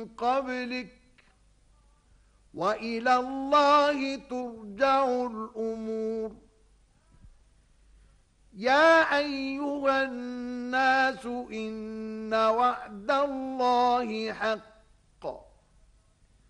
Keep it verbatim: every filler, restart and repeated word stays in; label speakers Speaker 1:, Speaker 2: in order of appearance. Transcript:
Speaker 1: قبلك وإلى الله ترجع الأمور. يا أيها الناس إن وعد الله حق